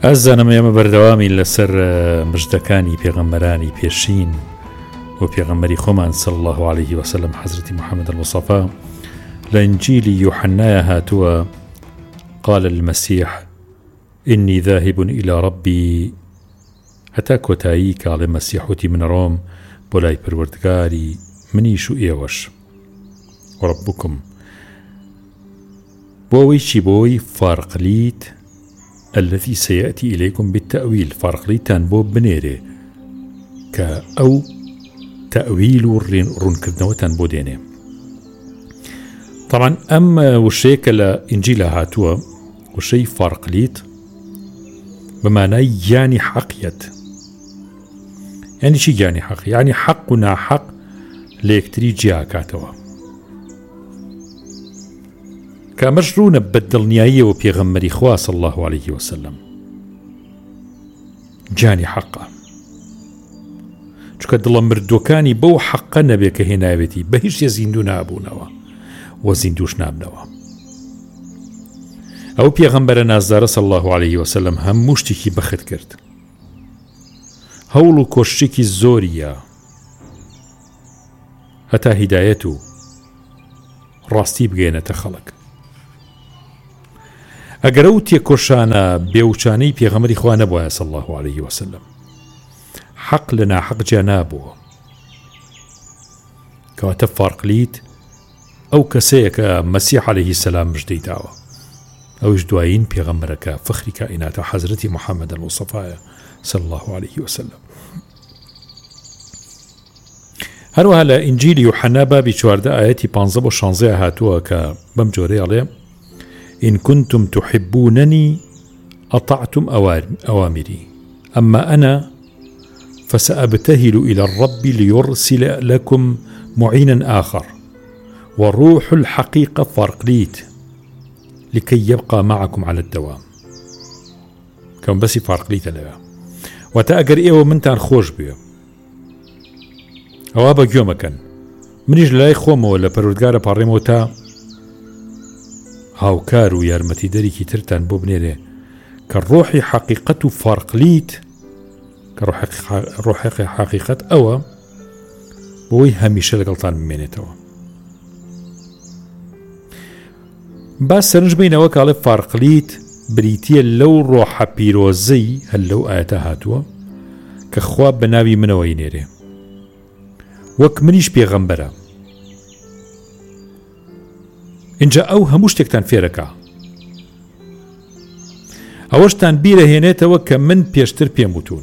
ئەزانم ئێمە بەردەوامی لەسەر مژدەکانی پێغەمبەرانی پێشین و پێغەمبەری خۆمان صلی الله عليه وسلم حەزرەتی محەممەد المصطفى لە ئینجیلی یوحەنایە هاتووە قال المسيح إني ذاهب إلى ربي هەتا کۆتایی کاڵێ مەسیح وتی من ڕۆم بۆ لای پەروەردگاری منیش و ئێوەش وربكم بۆەوەی بۆی فارقلیت الذي سيأتي إليكم بالتأويل فارقليتان بۆ بنێرێ کە ئەو تأويل و ڕوونکردنەوەتان بۆ دێنێ. طبعا ئەم وشەیە کە لە ئینجیلە هاتووە وشەی فارقلیت بمعنای یانی حەقیەت. یعنی چی یانی حەق؟ یعنی حەق و ناحەق لە یەکتری جیاکاتەوە کە ئەمەش ڕوونە بە دڵنیاییەوە پێغەمبەری خوا صلی الله عليه وسلم جانی حەقە، چونکە دڵە مردوەکانی بەو حەقە نەبێ کە هێناوێتی بە هیچ شتێ زیندوو نابوونەوە و زیندوش نابنەوە. ئەو پێغەمبەرە نازدارە صلی الله عليه وسلم هەموو شتێکی بەخت کرد، هەوڵ و کۆشتێکی زۆریە هەتا هیدایەت و ڕاستی بگەێنێتە خەڵک. ئەگەر ئەو تێکۆشانە بێوچانەی پێغەمبەری خوا نەبووایە صلی الله عليه وسلم حەق لە ناحەق جیا نابووە، کەواتە فارقلیت ئەو کەسەیە کە مەسیح عەلەیهی سەلام مژدەی داوە، ئەوش دوایین پێغەمبەرەکە فەخری کائیناتە حەزرەتی محەممەد المصطفى صلی الله عليه وسلم. هەروەها لە ئینجیلی یوحەنا بابی 14 ئاەتی 15 بۆ 16 هاتووە کە بەم جۆرەی ئەڵێ إن كنتم تحبونني أطعتم أوامري أما أنا فسأبتهل إلى الرب ليرسل لكم معينا آخر وروح الحقيقة فارقليت لكي يبقى معكم على الدوام. كم بس فارقليت لها وتأجر إيه ومنتان خوش بيه أو أبا يومكن منيش لا يخوم ولا پروردگار پاريموتا هاوکار و یارمەتی دەرێکی ترتان بۆ بنێرێ کە ڕۆحی حەقیقەت و فارقلیت کە ڕۆحی حەقیقەت ئەوە بۆی هەمیشە لەگەڵتان بمێنێتەوە. با سەرنج بینەوە کاڵێ فارقلیت بریتیە لەو ڕۆحە پیرۆزەی هەل لەو ئاەتە هاتووە کە خوا بە ناوی منەوەی نێرێ وەک منیش پێغەمبەرە. اینجا ئەو هەموو شتێکتان فێرەکە، ئەوەشتان بیرە هێنێتەوە کە من پێشتر پێم وتون.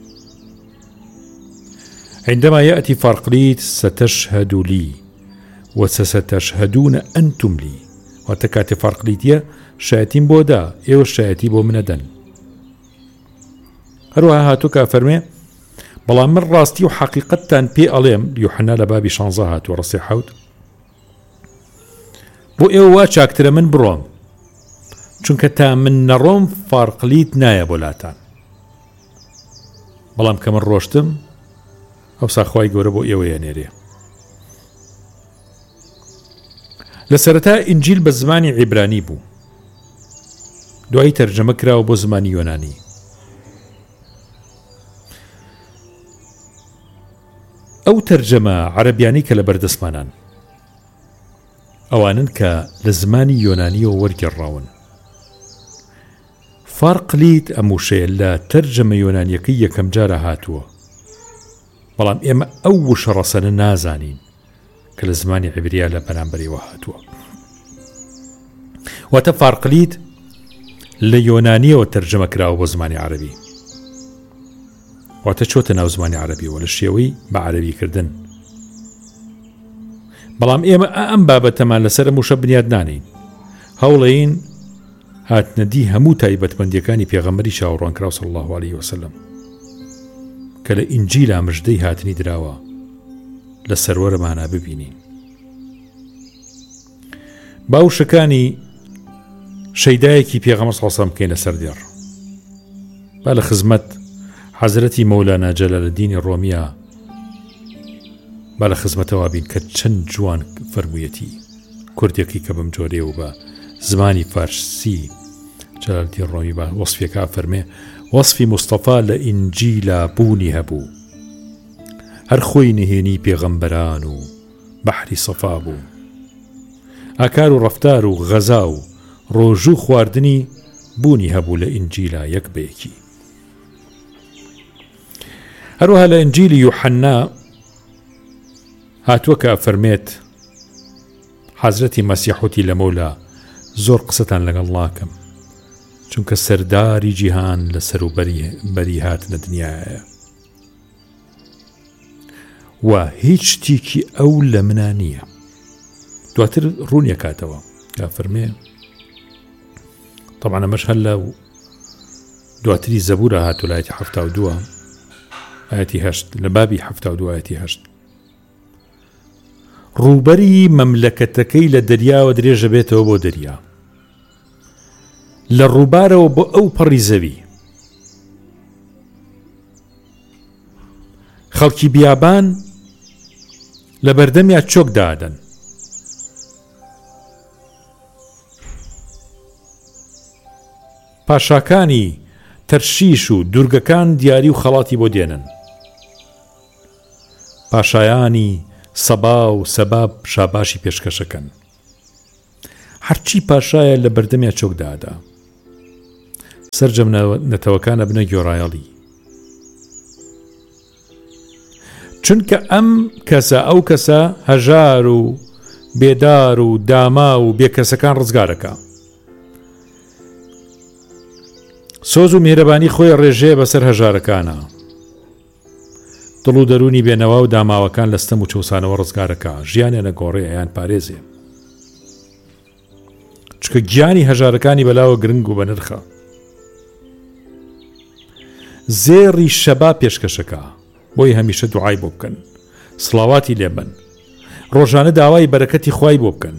عندما يأتي فارقليت ستشهد لي وستشهدون أنتم لي. وتكاتي فارقليتية شايتين بودا إيو شايتي بو منەدەن. هەروەها هاتووکە فەرمێ بەڵام من ڕاستی و حەقیقەتتان پێ ئەڵێم. یوحەنا لە بابی 16 هاتووە ڕسێ حەوت بۆ ئێوە وا چاکترە من بڕۆم، چونکە تا من نەڕۆم فارقلیت نایە بۆلاتان، بەڵام کە من ڕۆشتم ئەو ساخوای گەورە بۆ ئێوە یانێرێ. لە سەرەتا ئینجیل بە زمانی عیبرانی بوو، دوایی تەرجەمە کراوە بۆ زمانی یۆنانی. ئەو تەرجەمە عەرەبیانی کە لە بەردەستمانان ئەوانن کە لە زمانی یۆنانیەوە وەرگێڕاون. فارقلیت ئەموشەیە لە تەرجەمە یۆنانیەکەی یەکەم جارە هاتووە، بەڵام ئێمە ئەو وشە ڕەسەنە نازانین کە لە زمانی عیبریا لە بەرامبەرەوە هاتووە. واتە فارقلیت لە یۆنانیەوە تەرجەمە کراوە بۆ زمانی عەرەبی، واتە چۆتە ناو زمانی عەرەبیەوە لە شێوەی بە عەرەبی کردن. بەڵام ئێمە ئەم بابەتەمان لەسەر موشە بنیاد نانین، هەوڵەین هاتنەدی هەموو تایبەتمەندیەکانی پێغەمبەری چاوەڕوانکراو صلی الله عليه وسلم کە لە ئینجیلا مژدەی هاتنی دراوە لە سەروەرەمانە ببینین. باوشەکانی شەیدایەکی پێغەمبەر صلی الله عليه وسلم بکەین لەسەر دێڕ، با لە خزمەت حەزرەتی مەولانا جەلالەدینی ڕۆمیە با لە خزمەتەوە بین کە چەند جوان فەرموویەتی کوردێکی کە بەم جۆرێ و بە زمانی فارسی جەلالەدین ڕۆمی بە وەسفێکا فەرمێ وەسفی موستەفا لە ئینجیلا بوونی هەبوو هەر خۆی نهێنی پێغەمبەران و بەحری سەفا بوو ئاکار و ڕەفتار و غەزا و ڕۆژوو خواردنی بوونی هەبوو لە ئینجیلا یەک بەیەکی. هەروەها لە ئینجیلی یوحەنا هاتووە کە فەرمێت حەزرەتی مەسیحوتی لە مەولا زۆر قسەتان لەگەڵ ناکەم چونکە سەرداری جیهان لە سەر و بەری هاتنە دنیایە و هیچ شتێکی ئەو لە منە نییە. دواتر ڕوونیە کاتەوە کە فەرمێ طبعا ئەمەش هەر لە دواتری زەبورە هاتوو لە ئایەتی 72 ئایەتی 8 لە بابی 72 ئایەتی 8 ڕووبەری مەملەکەتەکەی لە دەریاوە درێژە بێتەوە بۆ دەریا لە ڕووبارەوە بۆ ئەو پەڕی زەوی خەڵکی بیابان لە بەردەمیا چۆک دادەن پاشاکانی تەرشیش و دوورگەکان دیاری و خەڵاتی بۆ دێنن پاشایانی سەبا و سەباب شاباشی پێشکەشەکەن هەرچی پاشایە لە بەردەمیا چۆک دادا سەرجەم نەتەوەکانە بنە گۆڕایەڵی چونکە ئەم کەسە ئەو کەسە هەژار و بێدار و داما و بێکەسەکان ڕزگارەکە سۆز و میهرەبانی خۆی ڕێژەیە بەسەر هەژارەکانە دڵ و دەرونی بێنەوە و داماوەکان لەستەم و چەوسانەوە ڕزگارەکە ژیانە نەگۆڕێ یان پارێزێ چکە گیانی هەژارەکانی بەلاوە گرنگ و بەنرخە زێڕی شەبا پێشکەشەکە بۆی هەمیشە دوعای بۆ بکەن سڵاواتی لێبن ڕۆژانە داوای بەرەکەتی خوای بۆ بکەن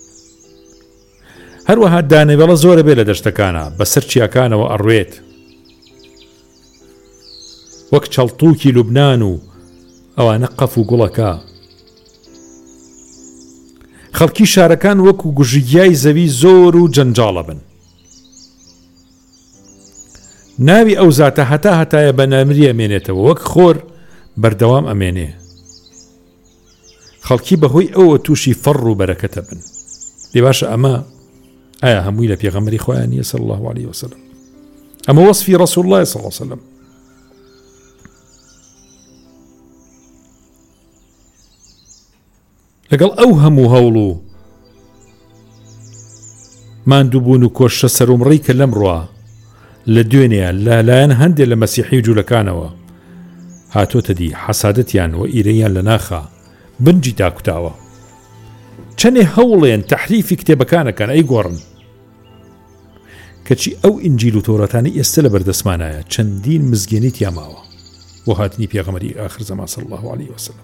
هەروەها دانەوێڵە زۆرە بێ لە دەشتەکانە بەسەر چیاکانەوە ئەڕوێت وەک چەڵتووکی لوبنان و ئەوانە قەف و گوڵەکە خەڵکی شارەکان وەکو گوژیگیای زەوی زۆر و جەنجاڵە بن ناوی ئەو زاتە هەتایە بە نامری ئەمێنێتەوە وەک خۆر بەردەوام ئەمێنێ خەڵکی بەهۆی ئەوە تووشی فەڕ و بەرەکەتە بن لێ باشە ئەمە ئایا هەمووی لە پێغەمبەری خۆیان نیە صلی الله عليه وسلم ئەمە وەصفی ڕەسوول الله صلی الله عليه وسلم لەگەڵ ئەو هەموو هەوڵ و ماندووبوون و کۆشە سەرومڕی کە لەم ڕوا لە دوێنەیە لەلایەن هەندێک لە مەسیحی و جوولەکانەوە هاتۆتە دی حەسادەتیان و ئیرەیان لە ناخە بنجی تاکوتاوە چەندێ هەوڵێن تەحریفی کتێبەکانەکان ئەی گۆڕن کەچی ئەو ئینجیل و تۆڕەتانی ئێستا لە بەردەسمانایە چەندین مزگێنی تیاماوە بۆ هاتنی پێغەمبەری ئاخر زەمان صلی الله عليه وسلم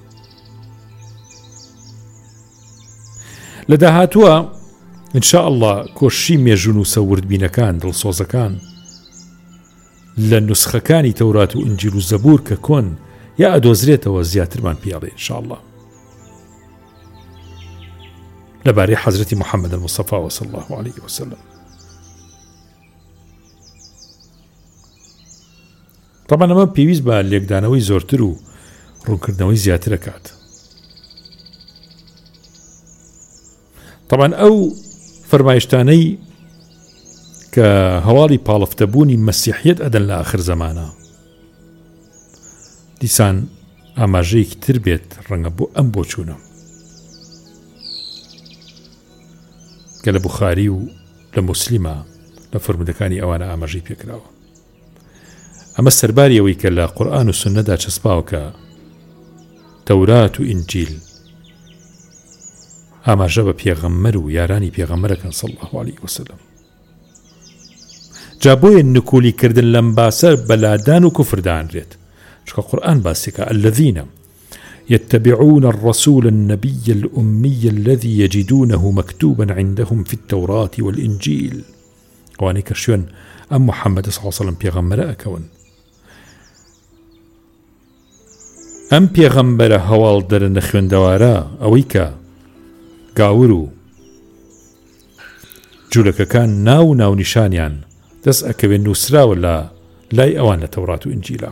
لە داهاتووە ئینشاء الله کۆشی مێژوون و سەوردبینەکان دڵسۆزەکان لە نوسخەکانی تەورات و ئینجیل و زەبور کە کۆن یا ئەدۆزرێتەوە زیاترمان پیاڵێ ئینشاء الله لەبارەی حەزرەتی محەممەد المصطفى صلی الله عليه وسلم. طبعا ئەمە پێویست بە لێکدانەوەی زۆرتر و ڕوونکردنەوەی زیاتر دەکات. طبعا ئەو فەرمایشتانەی کە هەواڵی پاڵفتەبوونی مەسیحیەت ئەدەن لە ئاخر زەمانە دیسان ئاماژەیەکی تر بێت ڕەنگە بۆ ئەم بۆ چوونە کە لە بوخاری و لە موسلیمە لە فرمودەکانی ئەوانە ئاماژەی پێکراوە. ئەمە سەرباری ئەوەی کە لە قورئان و سوننەدا چەسپاوە کە تەورات و ئینجیل ئاماژە بە پێغەمبەر و یارانی پێغەمبەرەکەن صلی الله عليه وسلم. جا بۆیە نکولیکردن لەم باسە بەلادان و کوفردانرێت چکە قورئان باسێکە الذين يتبعون الرسول النبي الأمي الذي يجدونه مكتوبا عندهم في التوراة والإنجيل واني كشون أم محمد صلى الله عليه وسلم پیغمبر أكون أم پیغمبر هوال در نخوان دوارا أويكا قاورو جولك كان ناو نشانيان دەست ئەکەوێت نووسراوە لای ئەوان لە تەورات و ئینجیلە.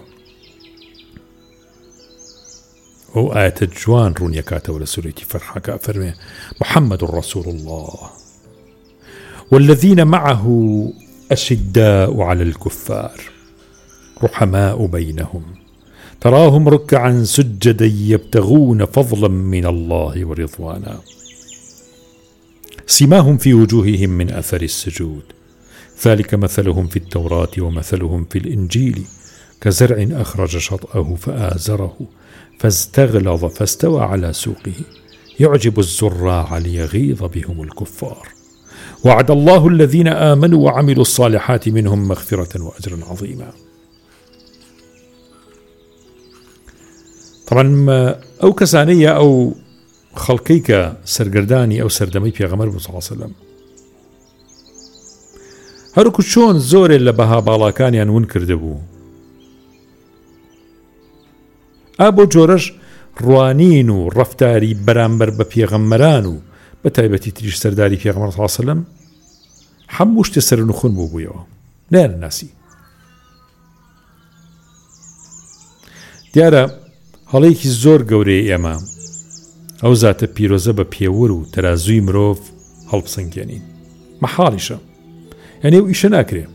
ئەو ئاەتە جوان ڕوون یەکاتەوە لە سورەتی فەرحەکە فەرمێ محەممەد رسول الله والذين معه أشداء على الكفار رحماء بينهم تراهم ركعا سجدا يبتغون فضلا من الله ورضوانا سيماهم في وجوههم من أثر السجود ذلك مثلهم في التوراة ومثلهم في الإنجيل كزرع أخرج شطأه فآزره فاستغلظ فاستوى على سوقه يعجب الزراع ليغيظ بهم الكفار وعد الله الذين آمنوا وعملوا الصالحات منهم مغفرة وأجرا عظيما. طبعا أو كسانية أو خلقيك سرگرداني أو سردمي پیغمبر صلى الله عليه وسلم هەروکو چۆن زۆرێ لە بەها باڵاکانیان ون کردبوو ئابۆ جۆرەش ڕوانین و ڕەفتاری بەرامبەر بە پێغەمبەران و بە تایبەتی تریش سەرداری پێغەمبەر صلی الله علیه وسلم هەموو شتێ سەر و نوخۆن بوو بوویەوە نەیانناسی. دیارە هەڵەیەکی زۆر گەورەی ئێمە ئەو زاتە پیرۆزە بە پێوەر و تەرازووی مرۆڤ هەڵبسەنگێنین مەحاڵیشە یعنی ئەو ئیشە ناکرێ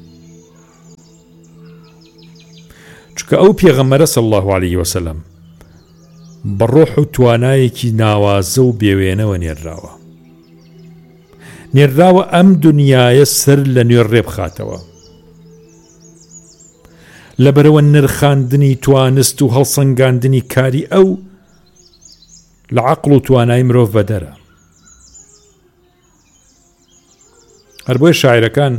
چونکە ئەو پێغەمبەرە صلی الله عليه وسلم بە ڕۆح و توانایەکی ناوازە و بێوێنەوە نێراوە ئەم دنیایە سەر لە نوێ ڕێبخاتەوە لەبەرەوە نرخاندنی توانست و هەڵسەنگاندنی کاری ئەو لە عەقڵ و توانای مرۆڤ بەدەرە. هەر بۆیە شاعیرەکان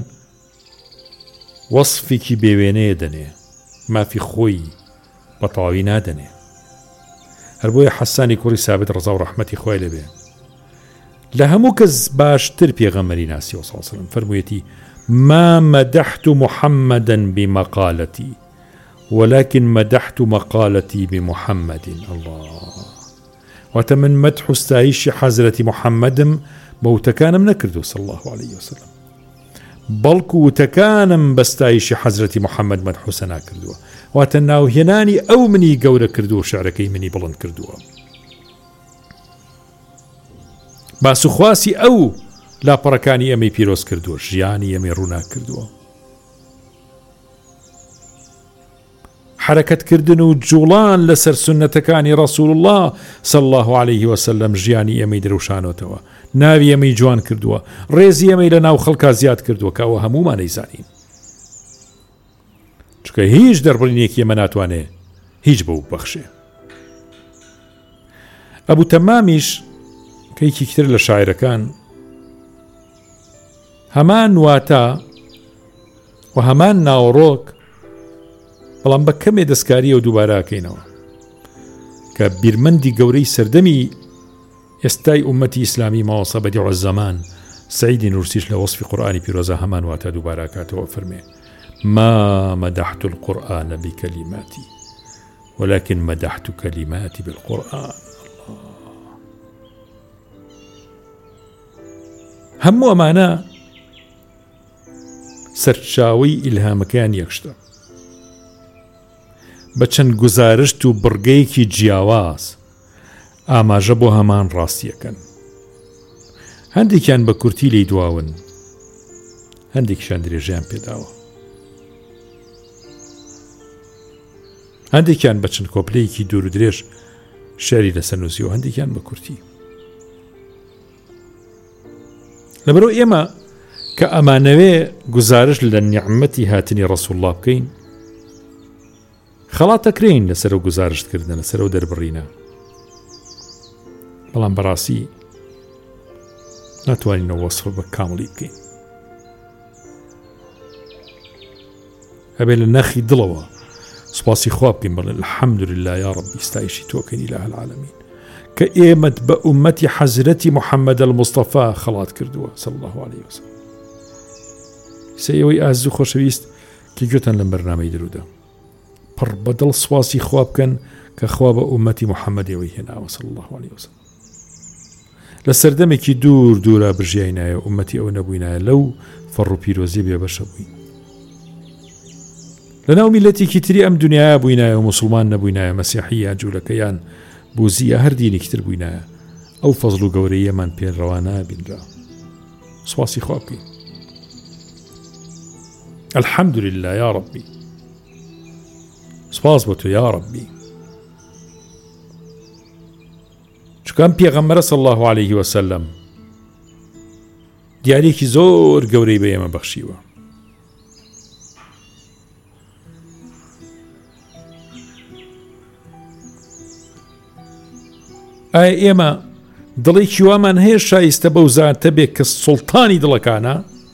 وەصفێکی بێوێنەیە دەنێ مافی خۆی بە تەواوی نادەنێ. هەر بۆیە حەسانی کوڕی سابت ڕزا و ڕەحمەتی خۆی لەبێ لە هەموو کەس باشتر پێغەمبەری ناسیەوە صلی الله عليه وسلم فەرموویەتی ما مدحت محمدا بمقالتي ولكن مدحت مقالتي بمحمد. الله واتە من مدح ستایشی حەزرەتی محەممەدم بە وتەکانم نەکردو صلی الله عليه وسلم بەڵکو وتەکانم بە ستایشی حەزرەتی محەممەد مەدح سەنا کردووە واتە ناوهێنانی ئەو منی گەورە کردو و شعرەکەی منی بڵند کردووە باسوخواسی ئەو لاپەڕەکانی ئەمەی پیرۆز کردووە ژیانی ئەمەی ڕوونا کردووە حرەکەتکردن و جوڵان لەسەر سنەتەکانی ڕەسوول الله صلی الله عليه وسلم ژیانی ئەمەی دروشانۆتەوە ناوی ئەمەی جوان کردووە ڕێزی ئەمەی لە ناو خەڵکا زیاد کردووە کە ئەوە هەمومان نەیزانین چونکە هیچ دەربڕینێکی ئێمە ناتوانێ هیچ بەو بەخشێ. ئەبوو تەمامیش کەیکی کتر لە شاعیرەکان هەمان واتە و هەمان ناوڕۆک بەڵام بە کەمێ دەستکاری و دووباراکەینەوە کە بیرمەندی گەورەی سەردەمی ئێستای ئومەتی ئیسلامی ماوەسە بەدیع الزەمان سەعیدی نورسیش لە وەصفی قورئانی پیرۆزە هەمان واتە دووباراکاتەوە فەرمێ ما مدحت القرآن بكلماتي ولكن مدحت كلماتي بالقرآن. هەموو ئەمانە سەرچاوەی ئیلهامەکان یەکشتە بە چەند گوزارشت و بڕگەیەکی جیاواز ئاماژە بۆ هەمان ڕاستیەکەن. هەندێکیان بە کورتی لی دواون هەندێکیان درێژیان پێداوە هەندێکیان بە چەند کۆپلەیەکی دوور و درێژ شێری لەسەر نووسی و هەندێکیان بە کورتی. لەبەرەوە ئێمە کە ئەمانەوێ گوزارش لە نیعمەتی هاتنی ڕەسوول الله بکەین خەڵاتەکرێن لەسەر و گوزارشتکردن لەسەر و دەربڕینە بەڵام بەڕاستی ناتوانینەوە وەسف بە کامڵی بکەین. هەبێ لە نەخی دڵەوە سوپاسی خوا بکەین بڵێن الحەمدولله یا ڕەبی ستایشی تۆکەین ئیلاهە العالەمین کە ئێمەت بە ئومەتی حەزرەتی محەممەد الموستەفا خەڵات کردووە صلی الله عليه وسلم. سەیەوەی ئازیز و خۆشەویست کە گوێتان لەم بەرنامەی درودە پڕ بەدڵ سواسی خوا بکەن کە خوا بە ئومەتی محەممەدەوەی هێناوە صلی الله عليه وسلم لە سەردەمێکی دوور دوورە برژیای نایە ئومەتی ئەو نەبووینایە لەو فەڕ و پیرۆزی بێبەشە بووین لەناو میلەتێکی تری ئەم دنیاە بووینایە و موسڵمان نەبووینایە، مەسیحیە جوولەکەیان بوزیە، هەر دینێکتر بووینایە، ئەو فەزڵ و گەورەیەمان پێڕەوا نابینرا. سواسی خوا بکەین. الحمد لله یا ربی، سپاس بۆ تۆ یا ربی. چکەم پێغەمبەرە صلی الله عليه وسلم دیارێکی زۆر گەورەی بە ئێمە بەخشیوە. ئایا ئێمە دڵێکی وامان هەیە شایستە بەو زاتە بێت کە سوڵتانی دڵەکانە؟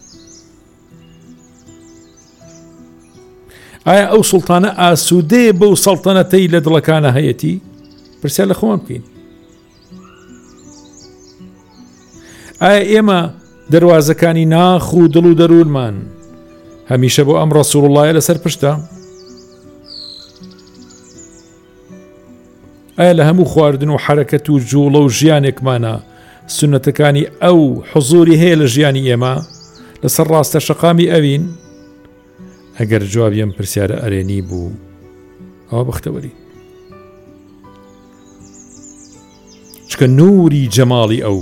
ئایا ئەو سوڵتانە ئاسوودەیە بەو سەڵتەنەتەی لە دڵەکانە هەیەتی؟ پرسیار لە خۆمان بکەین. ئایا ئێمە دەواازەکانی ناخ و دڵ و دەروونمان هەمیشە بۆ ئەم ڕەسوڵ اللهە لەسەر پشتە؟ ئایا لە هەموو خواردن و حرەکەت و جوڵە و ژیانێکمانە سنەتەکانی ئەو حزوری هەیە لە ژیانی ئێمە لەسەر ڕاستە شەقامی ئەوین؟ ئەگەر جوابی ئەم پرسیارە ئەرێنی بوو ئەوە بەختەوەری، چکە نووری جەماڵی ئەو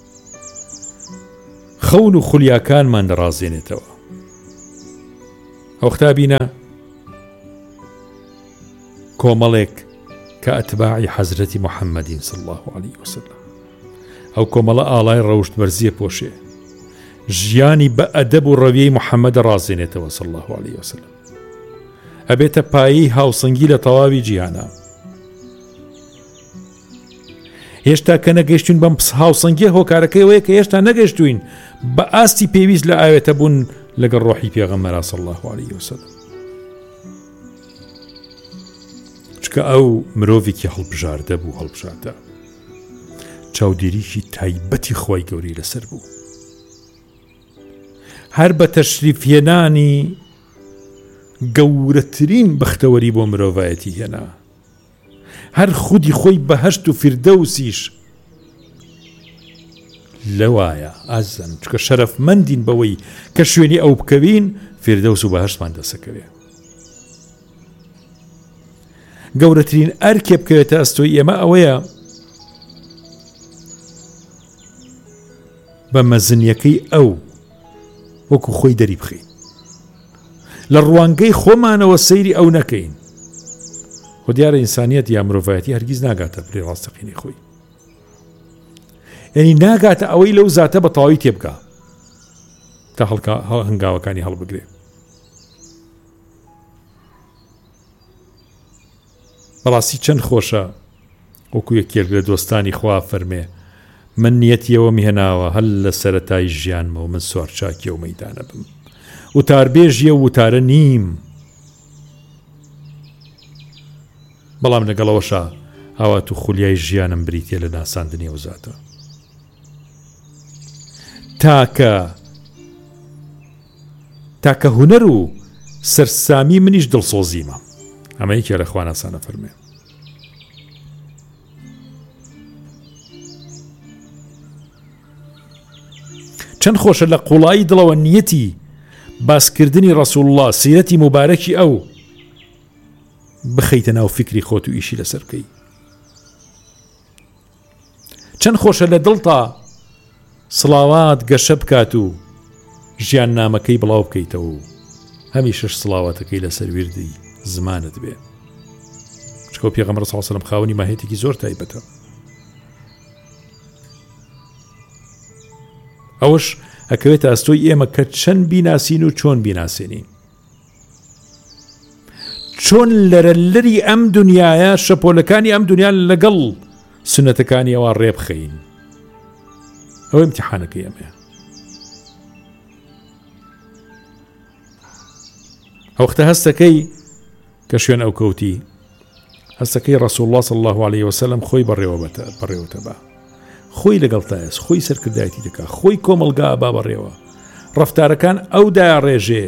خەون و خولیاکانمان دەڕازێنێتەوە. ئەو قوتابینە کۆمەڵێک کە ئەتباعی حەزرەتی محەممەدین صلی الله عليه وسلم، ئەو کۆمەڵە ئاڵای ڕەوشت بەرزیە پۆشێ، ژیانی بە ئەدەب و ڕەویەی محەممەدە ڕازێنێتەوە صلی الله عليه وسلم، ئەبێتە پایی هاوسەنگی لە تەواوی جیهانە. هێشتا کە نەگەیشتوین بەم هاوسەنگیە هۆکارەکەیەوەیە کە هێشتا نەگەیشتوین بە ئاستی پێویست لە ئاوێتە بوون لەگەڵ ڕۆحی پێغەمبەر صلی الله عليه وسلم. چکە ئەو مرۆڤێکی هەڵبژاردە بوو، هەڵبژاردە چاودێریکی تایبەتی خۆی گەوری لەسەر بوو، هەر بە تەشریفهێنانی گەورەترین بەختەوەری بۆ مرۆڤایەتی هێنا، هەر خودی خۆی بەهەشت و فیردەوسیش لەوایە ئازن، چکە شەرەفمەندین بەوەی کە شوێنی ئەو بکەوین فیردەوس و بەهەشتمان دەسەکەوێ. گەورەترین ئەرکێ بکەوێتە ئەستۆی ئێمە ئەوەیە بە مەزنیەکەی ئەو وەکو خۆی دەری بخەین، لە ڕوانگەی خۆمانەوە سەیری ئەو نەکەین. خۆ دیارە ئینسانیەت یا مرۆڤایەتی هەرگیز ناگاتە پرێ ڕاستەقینەی خۆی، یعنی ناگاتە ئەوەی لەو زاتە بە تەواوی تێبگا تا هەنگاوەکانی هەڵبگرێ. بەڕاستی چەند خۆشە وەکو یەکێک لە دۆستانی خوا فەرمێ من نیەتیەوە میهێناوە هەل لە سەرەتای ژیانمە و من سوارچاکیە و مەیدانە بم، وتاربێژیە و وتارە نیم، بەڵام لەگەڵەوەشە ئاوات و خولیای ژیانم بریتێ لە ناساندنی ئەو زاتە، تاکە هونەر و سەرسامی منیش دڵسۆزیمە. ئەمە یەکێ لە خوا ناسانە فەرمێ. چەند خۆشە لە قوڵایی دڵەوە نیەتی باسکردنی ڕەسوڵ الله سیرەتی مبارەکی ئەو بخەیتە ناو فکری خۆت و ئیشی لەسەر بکەی. چەند خۆشە لە دڵتا سڵاوات گەشە بکات و ژیان نامەکەی بڵاو بکەیتەوە و هەمیشەش سڵاواتەکەی لەسەر وردی زمانت بێ، چکە پێغەمبەر صلی الله علیه و سلم خاوەنی ماهێتێکی زۆر تایبەتە. ئەوەش ئەکەوێتە ئەستۆی ئێمە کە چەند بیناسین و چۆن بیناسێنین، چۆن لەرەلەری ئەم دنیاە شەپۆلەکانی ئەم دنیا لەگەڵ سنەتەکانی ئەوە ڕێبخەین. ئەوە امتحانەکەی ئەمەیە. ئەوختە هەستەکەی کە شوێن ئەو کەوتی هەستەکەی ڕەسوڵ الله صلی الله عليه وسلم خۆی بەڕێوەتە بە خۆی لەگەڵ تایس، خۆی سەرکردایەتی دەکات، خۆی کۆمەلگا با بەڕێوە، ڕەفتارەکان ئەو دایە ڕێژێ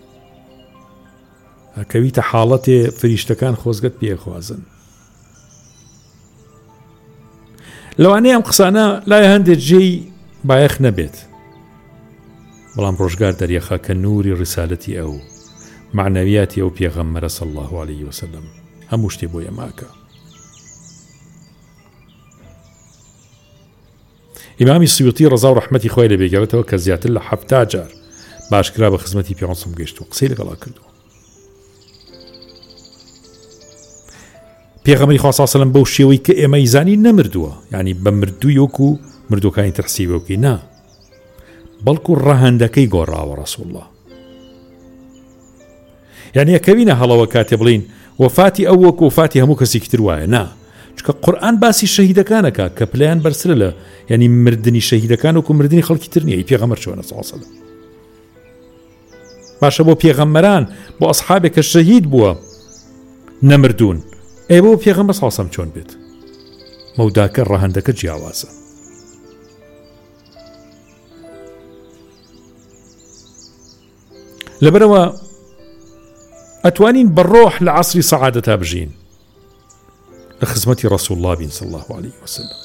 ئەکەویتە حاڵەتێ فریشتەکان خۆزگەت پێخوازن. لەوانەیە ئەم قسانە لای هەندێک جێی بایەخ نەبێت، بەڵام ڕۆژگار دەریەخا کە نووری ڕسالەتی ئەو معنەویاتی ئەو پێغەمبەرە صلی الله عليه وسلم هەموو شتێ بۆ ئێماکە. ئیمامی سیوطی ڕەزا و ڕەحمەتی خۆی لە بێگەڕێتەوە کە زیاتر لە 70 جار باشکرا بە خزمەتی پێغەمبەر گەیشت و قسەی لەگەڵا کردووە. پێغەمبەری خوا صلی الله علیه و سلم بەو شێوەی کە ئێمە ئیزانی نەمردووە، یعنی بە مردووی وەکو مردوەکانی تەحسیب وەکی نا، بەڵکو ڕەهەندەکەی گۆڕاوە ڕەسوڵ الله. یعنی ئەکەوینە هەڵەوە کاتێ بڵین وەفاتی ئەو وەکو وەفاتی هەموو کەسێکی تر وایە، نا، چکە قورئان باسی شەهیدەکانەکە کە پلەیان بەرزترە لە یعنی مردنی شەهیدەکان وەکو مردنی خەڵکی تر نییە. پێغەمبەر چۆنە صلی الله علیه و سلم باشە بۆ پێغەمبەران بۆ ئەسحابێک کە شەهید بووە نەمردوون، ئێوە بۆ پێغەمبەر صلی الله علیه و سلم چۆن بێت؟ مەوداکە ڕەهەندەکە جیاوازە. لەبەرەوە ئەتوانین بەڕۆح لە عەسری سەعادەتا بژین، لە خزمەتی ڕەسوڵ الله بین صلی الله عليه وسلم.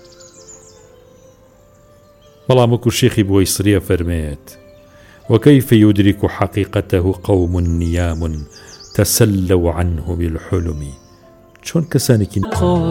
بەڵام وەکو شێخی بوەیسریە فەرمێت وكيف يدرك حقيقته قوم نيام تسلوا عنه بالحلم. چۆن کەسانێکی